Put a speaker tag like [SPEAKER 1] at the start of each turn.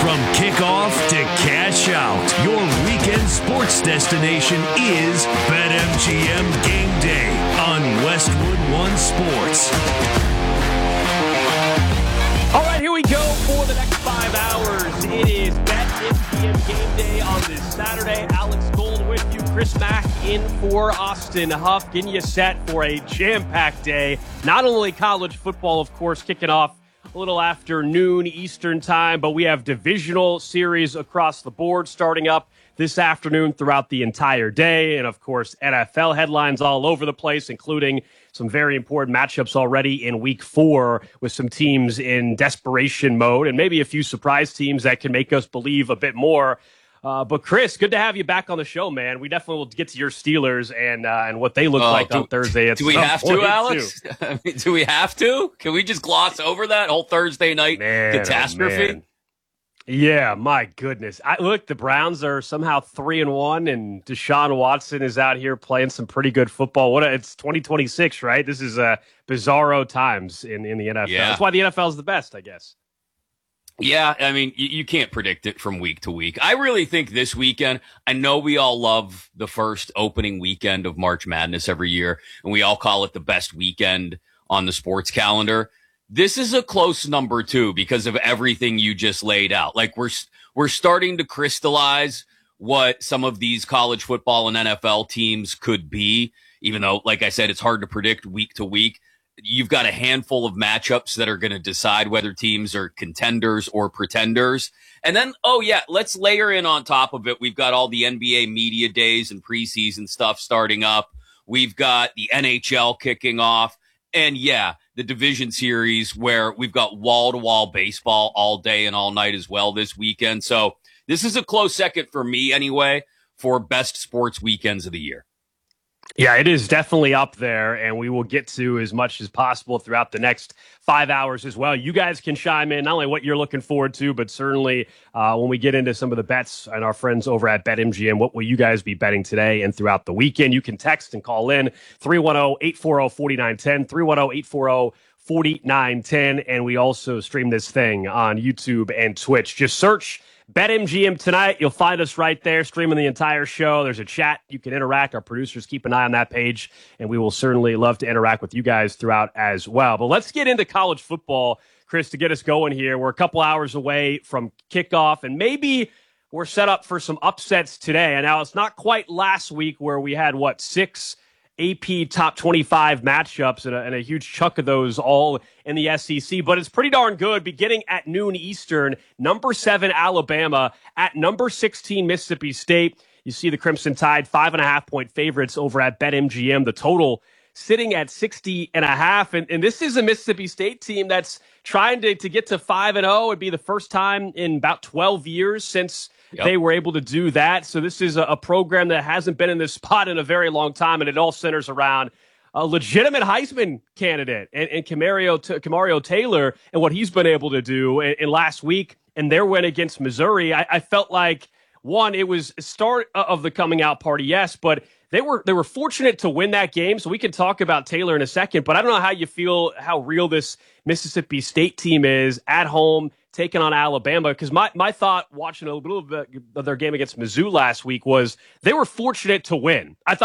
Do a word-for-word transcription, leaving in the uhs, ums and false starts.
[SPEAKER 1] From kickoff to cash out, your weekend sports destination is BetMGM Game Day on Westwood One Sports.
[SPEAKER 2] All right, here we go for the next five hours. It is BetMGM Game Day on this Saturday. Alex Gold with you, Chris Mack in for Austin Huff, getting you set for a jam-packed day. Not only college football, of course, kicking off a little after noon Eastern time, but we have divisional series across the board starting up this afternoon throughout the entire day. And, of course, N F L headlines all over the place, including some very important matchups already in week four with some teams in desperation mode and maybe a few surprise teams that can make us believe a bit more. Uh, but, Chris, good to have you back on the show, man. We definitely will get to your Steelers and uh, and what they look uh, like do, on Thursday.
[SPEAKER 3] Do we have to, Alex? I mean, do we have to? Can we just gloss over that whole Thursday night
[SPEAKER 2] man,
[SPEAKER 3] catastrophe?
[SPEAKER 2] Oh, man. Yeah, my goodness. I, look, the Browns are somehow three and one, and Deshaun Watson is out here playing some pretty good football. What a, it's twenty twenty-six, right? This is uh, bizarro times in, in the N F L.
[SPEAKER 3] Yeah.
[SPEAKER 2] That's why the N F L is the best, I guess.
[SPEAKER 3] Yeah, I mean, you, you can't predict it from week to week. I really think this weekend, I know we all love the first opening weekend of March Madness every year, and we all call it the best weekend on the sports calendar. This is a close number two because of everything you just laid out. Like we're, we're starting to crystallize what some of these college football and N F L teams could be, even though, like I said, it's hard to predict week to week. You've got a handful of matchups that are going to decide whether teams are contenders or pretenders. And then, oh yeah, let's layer in on top of it. We've got all the N B A media days and preseason stuff starting up. We've got the N H L kicking off. And yeah, the division series where we've got wall-to-wall baseball all day and all night as well this weekend. So this is a close second for me anyway for best sports weekends of the year.
[SPEAKER 2] Yeah, it is definitely up there, and we will get to as much as possible throughout the next five hours as well. You guys can chime in, not only what you're looking forward to, but certainly uh, when we get into some of the bets and our friends over at BetMGM, what will you guys be betting today and throughout the weekend? You can text and call in three one zero, eight four zero, four nine one zero, three one zero, eight four zero, four nine one zero, and we also stream this thing on YouTube and Twitch. Just search BetMGM tonight. You'll find us right there streaming the entire show. There's a chat. You can interact. Our producers keep an eye on that page, and we will certainly love to interact with you guys throughout as well. But let's get into college football, Chris, to get us going here. We're a couple hours away from kickoff, and maybe we're set up for some upsets today. And now it's not quite last week where we had, what, six A P top twenty-five matchups and a, and a huge chunk of those all in the S E C, but it's pretty darn good. Beginning at noon Eastern, number seven Alabama at number sixteen Mississippi State. You see the Crimson Tide five and a half point favorites over at BetMGM. The total sitting at sixty and a half, and, and this is a Mississippi State team that's trying to, to get to five and oh. It'd be the first time in about twelve years since Yep. they were able to do that. So this is a, a program that hasn't been in this spot in a very long time, and it all centers around a legitimate Heisman candidate and, and Camario, Camario Taylor and what he's been able to do. And, and last week in their win against Missouri, I, I felt like, one, it was a start of the coming out party, yes, but they were they were fortunate to win that game. So we can talk about Taylor in a second, but I don't know how you feel, how real this Mississippi State team is at home, taking on Alabama, because my, my thought watching a little bit of their game against Mizzou last week was they were fortunate to win. I thought